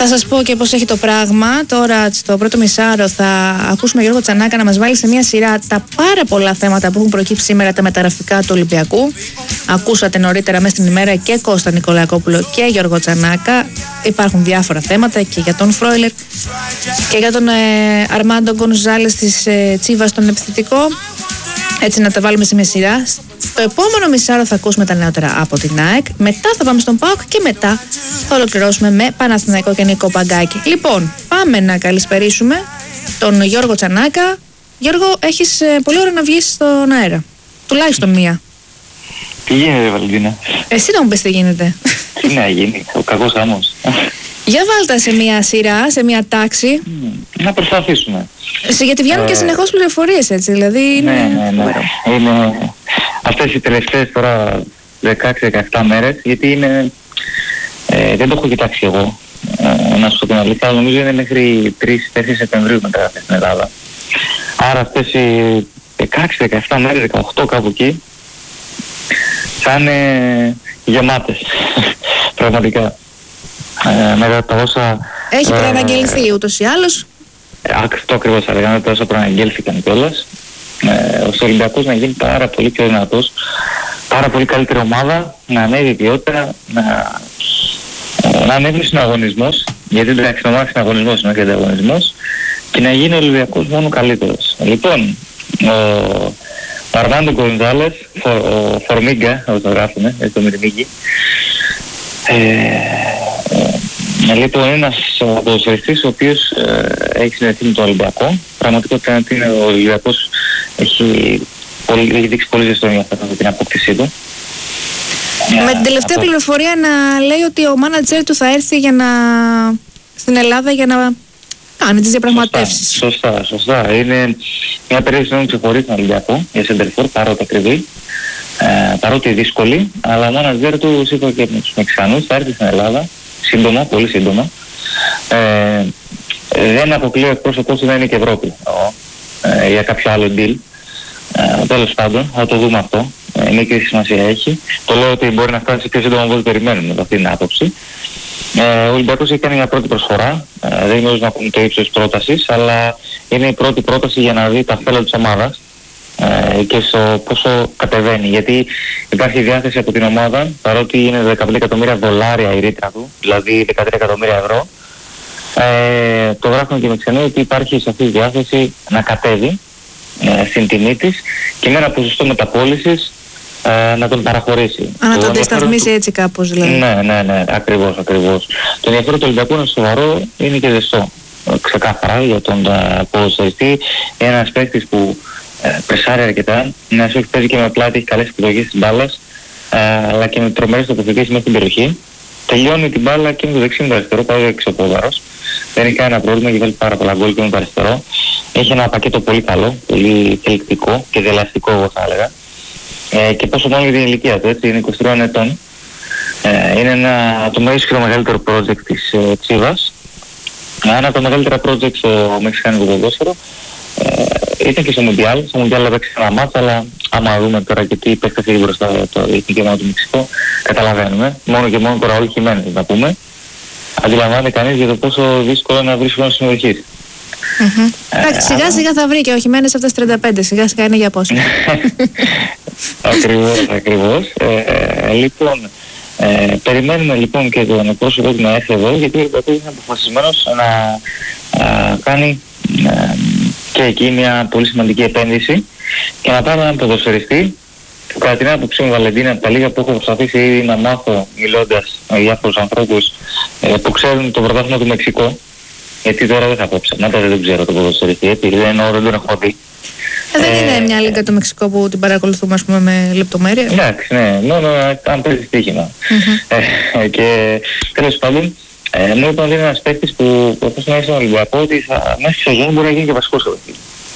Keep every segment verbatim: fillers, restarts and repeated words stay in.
Θα σας πω και πώς έχει το πράγμα. Τώρα στο πρώτο μισάρο θα ακούσουμε Γιώργο Τσανάκα να μας βάλει σε μια σειρά τα πάρα πολλά θέματα που έχουν προκύψει σήμερα, τα μεταγραφικά του Ολυμπιακού. Ακούσατε νωρίτερα μέσα στην ημέρα και Κώστα Νικολακόπουλο και Γιώργο Τσανάκα. Υπάρχουν διάφορα θέματα και για τον Φρόιλερ και για τον ε, Αρμάντο Γκονζάλες της ε, Τσίβας στον επιθετικό. Έτσι να τα βάλουμε σε μια σειρά. Στο επόμενο μισάρο θα ακούσουμε τα νεότερα από την ΑΕΚ. Μετά θα πάμε στον ΠΑΟΚ και μετά θα ολοκληρώσουμε με Παναθηναϊκό και Νικό Παγκάκη. Λοιπόν, πάμε να καλησπερίσουμε τον Γιώργο Τσανάκα. Γιώργο, έχεις ε, πολύ ώρα να βγεις στον αέρα. Τουλάχιστον μία. Τι γίνεται, Βαλεντίνα? Εσύ να μου πεις τι γίνεται. Τι να γίνει, ο κακός άμμος. Για βάλτε σε μια σειρά, σε μια τάξη. Να προσπαθήσουμε. Γιατί βγαίνουν ε... και συνεχώς πληροφορίες, έτσι, δηλαδή είναι... Ναι, ναι, ναι. Είναι αυτές οι τελευταίες τώρα δεκαέξι δεκαεπτά μέρες, γιατί είναι... Ε, δεν το έχω κοιτάξει εγώ, ε, να σου πω την αλήθεια, νομίζω είναι μέχρι τρεις τέσσερις Σεπτεμβρίου μετά στην Ελλάδα. Άρα αυτές οι δεκαέξι δεκαεπτά μέρες, δεκαοκτώ κάπου εκεί, θα είναι γεμάτες, πραγματικά. Ε, μετά τα όσα... Έχει ε, προαναγγελθεί ούτως ή άλλως. Αυτό ακριβώς θα λέγαμε, τα όσα προαναγγέλθηκαν κιόλας. Ε, ο Ολυμπιακός να γίνει πάρα πολύ πιο δυνατός, πάρα πολύ καλύτερη ομάδα, να ανέβει η ποιότητα, να, να ανέβει ο συναγωνισμός, γιατί εντάξει το μάθει συναγωνισμός είναι και ανταγωνισμός, και να γίνει ο Ολυμπιακός μόνο καλύτερος. Λοιπόν, ο Αρμάντο Γκονζάλες, ο Φορμίγκα, όπως το γράφουμε, έτσι το Μυρμίγκι, Ε, λοιπόν, είναι ένας ποδοσφαιριστής ο οποίος ε, έχει συνδεθεί με το Ολυμπιακό. Πραγματικότητα είναι ότι ο Ολυμπιακός έχει, πολύ, έχει δείξει πολύ ζεστό ενδιαφέρον για την απόκτησή του. Με την τελευταία από... πληροφορία να λέει ότι ο μάνατζερ του θα έρθει για να... στην Ελλάδα για να κάνει τις διαπραγματεύσεις. Σωστά, σωστά, σωστά. Είναι μια περίοδος που ξεχωρίζει τον Ολυμπιακό για σεντερφόρ, παρότι ακριβή. Ε, παρότι δύσκολη, αλλά ο μάνατζερ του είπε και με τους Μεξικανούς θα έρθει στην Ελλάδα σύντομα, πολύ σύντομα. Ε, δεν αποκλείω εκπρόσωπος του να είναι και Ευρώπη ε, για κάποιο άλλο deal. Ε, τέλος πάντων, θα το δούμε αυτό. Ε, μικρή σημασία έχει. Το λέω ότι μπορεί να φτάσει πιο σύντομα όπως περιμένουμε από αυτή την άποψη. Ε, ο Ολυμπιακός έχει κάνει μια πρώτη προσφορά. Ε, δεν γνωρίζω να πούμε το ύψος της πρότασης, αλλά είναι η πρώτη πρόταση για να δει τα θέλω της ομάδας. Ε, και στο πόσο κατεβαίνει, γιατί υπάρχει διάθεση από την ομάδα, παρότι είναι δεκαπέντε εκατομμύρια δολάρια η ρήτρα του, δηλαδή δεκατρία εκατομμύρια ευρώ, ε, το γράφουν και με ξενό ότι υπάρχει σαφής διάθεση να κατέβει ε, στην τιμή της και με ένα ποσοστό μεταπώλησης ε, να τον παραχωρήσει. Α, να το αντισταθμίσει έτσι κάπως δηλαδή. Ναι, ναι, ναι, ακριβώς, ακριβώς. Το ενδιαφέρον του Ολυμπιακού είναι σοβαρό, είναι και ζεστό. Ξεκάθαρα για τον ποδοσφαιριστή, είναι ένας παίκτης που Ε, πρεσάρει αρκετά, να σου παίζει και με πλάτη, έχει καλές επιλογές της μπάλας, ε, αλλά και με τρομερές τοποθετήσεις μέσα στην περιοχή. Τελειώνει την μπάλα και με το δεξί με το αριστερό, πάει εξωπόδαρος. Δεν έχει κανένα πρόβλημα, έχει βάλει πάρα πολλά γκολ και με το αριστερό. Έχει ένα πακέτο πολύ καλό, πολύ θελκτικό και δελαστικό, εγώ θα έλεγα. Ε, και πόσο μόνο για την ηλικία του, έτσι, είναι είκοσι τριών ετών. Ε, είναι ένα, το μέγιστο μεγαλύτερο project της ε, Τσίβας. Ένα από τα μεγαλύτερα project στο μεξικάνικο ποδόσφαιρο. Ε, ήταν και στο Μουντιάλ, στο Μουντιάλ έπαιξε ένα μάτς, αλλά άμα δούμε τώρα και τι παίχτε φύγει μπροστά το εθνική ομάδα του Μεξικό, καταλαβαίνουμε. Μόνο και μόνο τώρα όλοι χειμένες να πούμε. Αντιλαμβάνεται κανείς για το πόσο δύσκολο είναι να βρει χρόνο συμμετοχής. Εντάξει, σιγά σιγά θα βρει και ο Χιμένες από τα τριάντα πέντε, σιγά σιγά είναι για πόσο. Ακριβώς, ακριβώς. Ε, λοιπόν, ε, περιμένουμε λοιπόν και τον εκπρόσωπο του να έρθει εδώ, γιατί ο Ολυμπιακός είναι αποφασισμένος να α, κάνει α, και εκεί μια πολύ σημαντική επένδυση και να πάρουμε έναν ποδοσφαιριστή που κατά την άποψή μου, Βαλεντίνα, από τα λίγα που έχω προσπαθήσει ήδη να μάθω μιλώντας με διάφορους ανθρώπους ε, που ξέρουν το πρωτάθλημα του Μεξικό, γιατί τώρα δεν θα πω ψέματα, δεν ξέρω το ποδοσφαιριστή, γιατί δεν εννοώ, δεν τον έχω δει. Ε, δεν είναι ε, μια λίγα το Μεξικό που την παρακολουθούμε, ας πούμε, με λεπτομέρεια. Εντάξει, ναι, μόνο αν παίζει στοίχημα. Mm-hmm. Ε, και τέλος πάντων, ε, μου είπαν ότι είναι ένας παίκτης που όπως να είσαι στον Ολυμπιακό, ότι θα, μέσα στη σεζόν μπορεί να γίνει και βασικός εδώ.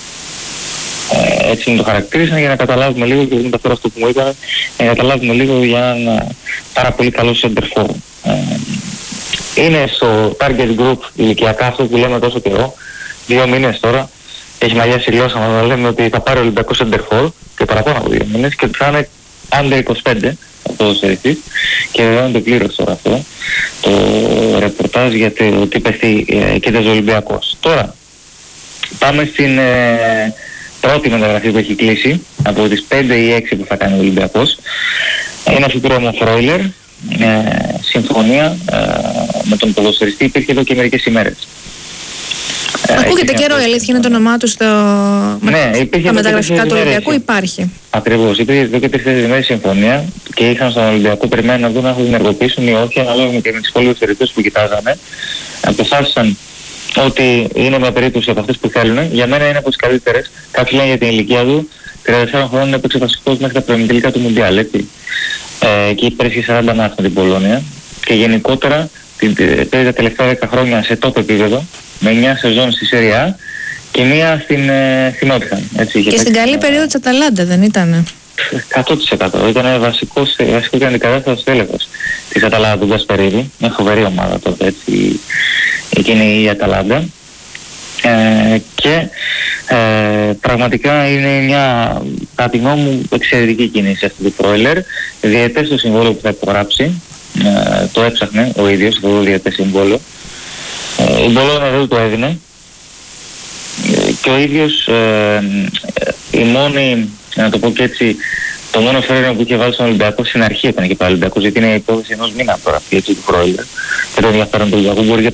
Ε, έτσι μου το χαρακτήρισαν για να καταλάβουμε λίγο, και δεν το αυτό που μου είπαν, για να καταλάβουμε λίγο για ένα πάρα πολύ καλό center for. Ε, είναι στο target group ηλικιακά αυτό που λέμε τόσο καιρό, δύο μήνες τώρα. Έχει μαλλιάσει γλώσσα να λέμε ότι θα πάρει ο Ολυμπιακός center for και παραπάνω από δύο μήνες και ότι θα είναι άντερ είκοσι πέντε ο ποδοσφαιριστής, και βεβαιώνεται πλήρως τώρα αυτό το ρεπορτάζ για το τι πέφτει ε, και ο Ολυμπιακός. Τώρα πάμε στην ε, πρώτη μεταγραφή που έχει κλείσει από τις πέντε ή έξι που θα κάνει ο Ολυμπιακός. Είναι αυτό το Ρώμο Φρόιλερ. Ε, συμφωνία ε, με τον ποδοσφαιριστή υπήρχε εδώ και μερικές ημέρες. Ακούγεται καιρό, η αλήθεια είναι το όνομά του στο ναι, τα μεταγραφικά του Ολυμπιακού, υπάρχει. Ακριβώς, υπήρχε εδώ και τρεις ημέρες συμφωνία και είχαν στον Ολυμπιακό περιμένουν να δουν αν θα την ενεργοποιήσουν ή όχι, ανάλογα και με τις υπόλοιπες περιπτώσεις που κοιτάζανε. Αποφάσισαν ότι είναι μια περίπτωση από αυτές που θέλουν. Για μένα είναι από τις καλύτερες. Κάποιοι λένε για την ηλικία του, τριάντα τεσσάρων χρόνων έπαιξε βασικός μέχρι τα προημιτελικά του Μουντιάλ, έτσι. Ε, εκεί πέρυσι σαράντα μάτς με την Πολώνια και γενικότερα παίζει τα τελευταία δέκα χρόνια σε top επίπεδο με εννιά σεζόν στη Σέρια και μία στην ε, Νότιχαμ. Και στην καλή περίοδο της Αταλάντα δεν ήτανε? εκατό τοις εκατό. Ήταν βασικός, βασικός και αντικατάστατος τέλεχος της Αταλάντα του Γκασπερίδη. Μια φοβερή ομάδα τότε, έτσι, εκείνη η Αταλάντα. Ε, και ε, πραγματικά είναι μια, κατά τη γνώμη μου, εξαιρετική κίνηση αυτή του Φρόιλερ. Διαιτές το συμβόλαιο που θα υπογράψει, ε, το έψαχνε ο ίδιος αυτό το διαιτές συμβόλαιο. Ε, η Μπολόνια δεν το έδινε ε, και ο ίδιος ε, η μόνη, να το πω και έτσι, το μόνο φρένο που είχε βάλει στον Ολυμπιακό στην αρχή ήταν και πάλι Ολυμπιακός, γιατί είναι η υπόθεση ενός μήνα τώρα αυτή, έτσι, του Φρόιλερ, και το ενδιαφέρον του Ολυμπιακού μπορεί